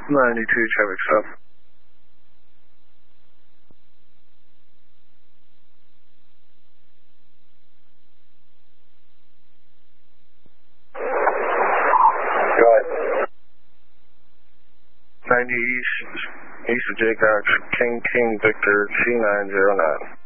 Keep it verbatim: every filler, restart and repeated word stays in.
ninety-two, traffic stop. Go ahead. ninety east, east of Jaycox, King King Victor, C nine zero nine.